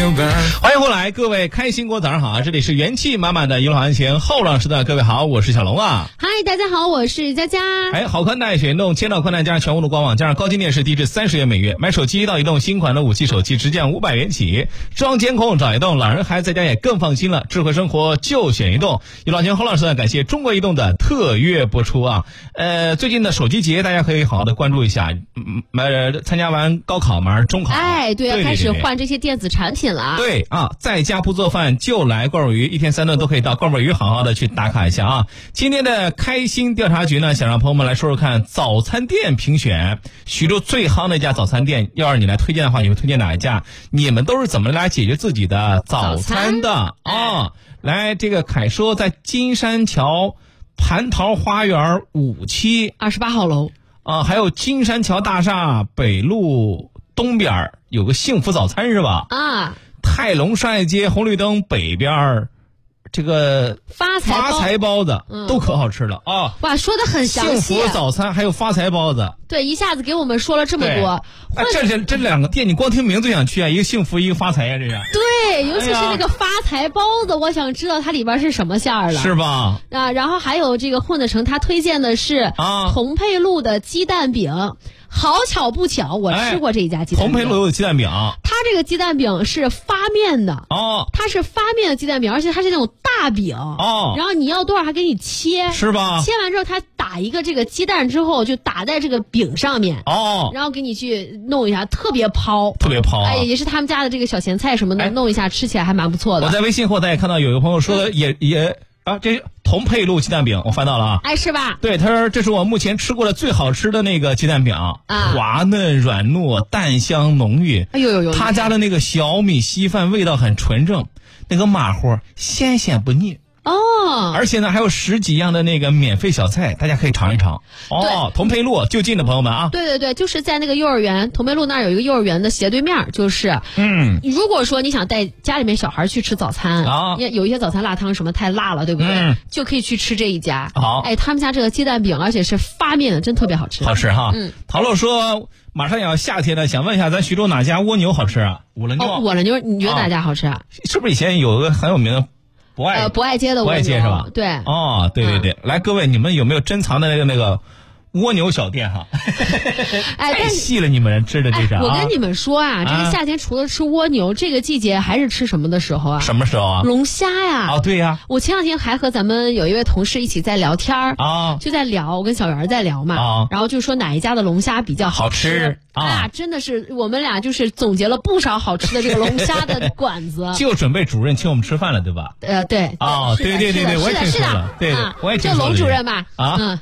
有伴。 欢迎回来，各位开心果早上好啊！这里是元气满满的娱乐行情后浪时的各位好，我是小龙啊。 嗨，大家好，我是佳佳。 好宽带选动，千兆宽带加上全屋的官网，加上高清电视，低至30元每月。买手机到移动新款的5G手机直降500元起，装监控找移动，老人孩子在家也更放心了。智慧生活就选移动。娱乐行情后浪时呢，感谢中国移动的特约播出啊。最近的手机节大家可以好好的关注一下。参加完高考嘛，中考。 对，要开始换这些电子产品了。 对啊，在家不做饭就来罐尾鱼，1天3顿都可以到罐尾鱼好好的去打卡一下啊。今天的开心调查局呢，想让朋友们来说说看早餐店评选，徐州最夯的一家早餐店，要是你来推荐的话，你会推荐哪一家？你们都是怎么来解决自己的早餐的啊？来，这个凯说在金山桥蟠桃花园5期 28号楼啊，还有金山桥大厦北路东边有个幸福早餐是吧？ 啊， 泰隆商业街红绿灯北边这个发财包子都可好吃了啊！ 哇，说的很详细。 幸福早餐还有发财包子， 对，一下子给我们说了这么多。 这两个店你光听名字就想去啊，一个幸福一个发财啊，这是。 对，尤其是那个发财包子，我想知道它里边是什么馅儿了， 是吧？ 啊，然后还有这个混得成，他推荐的是同沛路的鸡蛋饼。好巧不巧，我吃过这一家鸡蛋饼。 同沛路的鸡蛋饼， 它这个鸡蛋饼是发面的哦， 它是发面的鸡蛋饼，而且它是那种大饼哦。然后你要多少还给你切， 是吧？ 切完之后，它打一个这个鸡蛋之后，就打在这个饼上面哦， 然后给你去弄一下，特别抛， 哎， 也是他们家的这个小咸菜什么的，弄一下吃起来还蛮不错的。 我在微信后台也看到有一个朋友说的这同沛路鸡蛋饼我翻到了啊， 是吧？ 对，他说这是我目前吃过的最好吃的那个鸡蛋饼滑嫩软糯，蛋香浓郁。 哎呦， 他家的那个小米稀饭味道很纯正，那个马虎鲜不腻哦， 而且呢还有10几样的那个免费小菜，大家可以尝一尝哦。同沛路就近的朋友们啊， 对，就是在那个幼儿园同沛路那儿有一个幼儿园的斜对面，就是如果说你想带家里面小孩去吃早餐啊，有一些早餐辣汤什么太辣了，对不对？就可以去吃这一家。 好， 他们家这个鸡蛋饼，而且是发面的，真特别好吃， 好吃哈。陶乐说马上也要夏天了，想问一下咱徐州哪家蜗牛好吃啊？五了牛， 五了牛，你觉得哪家好吃啊？ 是不是以前有个很有名的博爱街的蜗牛， 是吧？ 对， 哦，对，来各位，你们有没有珍藏的那个蜗牛小店哈？太细了，你们吃的这是。 我跟你们说啊，这个夏天除了吃蜗牛，这个季节还是吃什么的时候啊？ 什么时候啊？ 龙虾呀！ 哦，对呀。 我前两天还和咱们有一位同事一起在聊天啊，就在聊，我跟小袁在聊嘛，然后就说哪一家的龙虾比较好吃啊？真的是我们俩就是总结了不少好吃的这个龙虾的馆子， 就准备主任请我们吃饭了，对吧？ 对。 哦，对，我也听说了，对，我也听说了。 就龙主任吧？啊。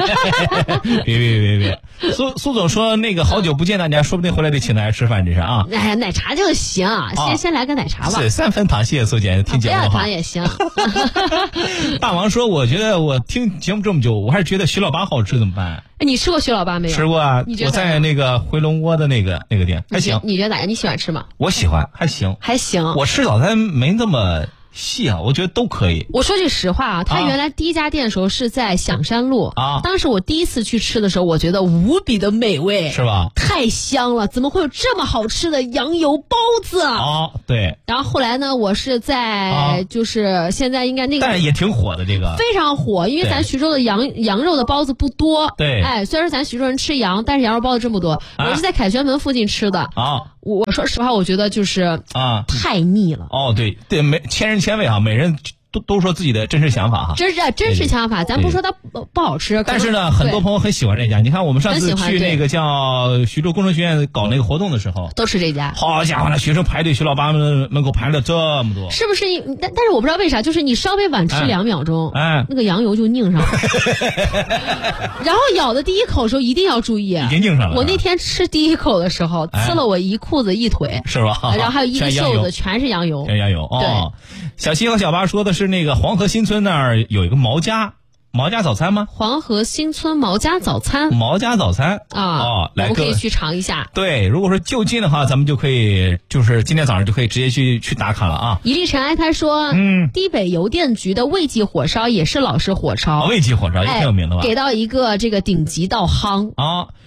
别！苏总说那个好久不见大家，说不定回来得请大家吃饭，这是啊。 哎呀，奶茶就行，先来个奶茶吧。 是3分糖，谢谢苏姐听节目不要糖也行。 大王说，我觉得我听节目这么久，我还是觉得徐老八好吃，怎么办？ 你吃过徐老八没有？ 吃过啊，我在那个回龙窝的那个店还行。 你觉得咋样？你喜欢吃吗？ 我喜欢，还行。我吃早餐没那么细啊，我觉得都可以。 我说句实话啊，他原来第一家店的时候是在响山路啊。当时我第一次去吃的时候，我觉得无比的美味， 是吧？ 太香了，怎么会有这么好吃的羊油包子啊？ 对。 然后后来呢，我是在就是现在应该那个， 但也挺火的这个， 非常火，因为咱徐州的羊肉的包子不多。 对。 虽然说咱徐州人吃羊，但是羊肉包子这么多，我是在凯旋门附近吃的啊。我说实话，我觉得就是太腻了。 对，千人千味啊，每人都说自己的真实想法哈， 真实想法，咱不说它不好吃， 但是呢，很多朋友很喜欢这家。你看我们上次去那个叫徐州工程学院搞那个活动的时候， 都是这家。 好家伙，那学生排队徐老八门口排了这么多， 是不是？但是我不知道为啥，就是你稍微晚吃2秒钟，那个羊油就拧上了。然后咬的第一口的时候一定要注意， 已经拧上了。 我那天吃第一口的时候，呲了我一裤子一腿， 是吧？ 然后还有一个袖子全是羊油。 羊油哦。小西和小八说的是那个黄河新村那儿有一个毛家早餐吗？ 黄河新村毛家早餐啊， 我们可以去尝一下。 对，如果说就近的话，咱们就可以就是今天早上就可以直接去打卡了啊。 一粒尘埃他说，堤北邮电局的味记火烧也是老式火烧， 味记火烧也挺有名的吧？ 给到一个这个顶级到夯啊。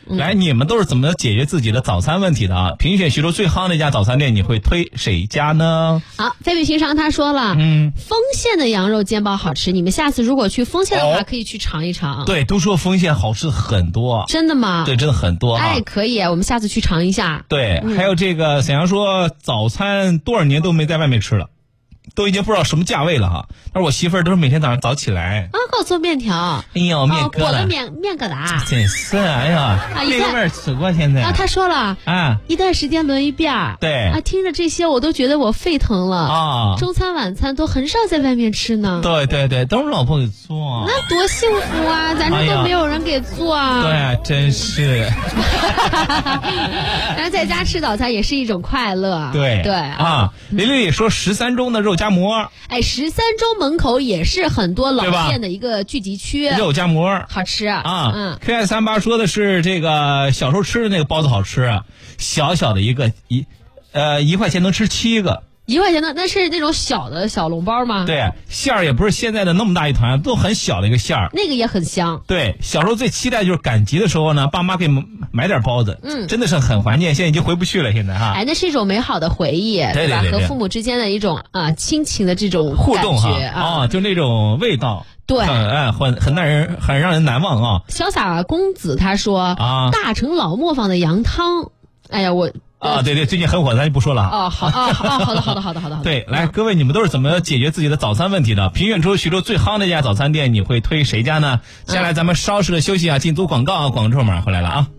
来，你们都是怎么解决自己的早餐问题的啊？评选徐州最夯的一家早餐店，你会推谁家呢？ 好，非比寻常他说了，丰县的羊肉煎包好吃，你们下次如果去丰县的话，可以去尝一尝。 对，都说丰县好吃很多。 真的吗？ 对，真的很多。 哎，可以，我们下次去尝一下。 对，还有这个沈阳说，早餐多少年都没在外面吃了。都已经不知道什么价位了哈，但是我媳妇儿都是每天早上早起来给我做面条， 哎呦面疙瘩， 裹了面疙瘩， 真是哎呀，那个味儿吃过现在他说了一段时间轮一遍， 对听着这些我都觉得我沸腾了中餐晚餐都很少在外面吃呢， 对对对，都是老婆给做， 那多幸福啊，咱这都没有人给做啊， 对，真是， 然后在家吃早餐也是一种快乐， 对林丽说13中的肉夹馍， 哎，13中门口也是很多老店的一个聚集区， 肉夹馍好吃 KS38 说的是这个小时候吃的那个包子好吃，小小的一个1块钱能吃7个。 1块钱的那是那种小的小笼包吗？ 对，馅儿也不是现在的那么大一团，都很小的一个馅儿， 那个也很香。 对，小时候最期待就是赶集的时候呢，爸妈给买点包子，真的是很怀念，现在已经回不去了，现在哈。 哎，那是一种美好的回忆，对吧？和父母之间的一种亲情的这种互动哈，就那种味道。 对， 很让人难忘啊！ 潇洒公子他说大成老磨坊的羊汤，哎呀我。 对，最近很火，咱就不说了好的。 对，来，各位，你们都是怎么解决自己的早餐问题的？评选出徐州最夯的一家早餐店，你会推谁家呢？接下来咱们稍事的休息进组广告，广州马上回来了啊。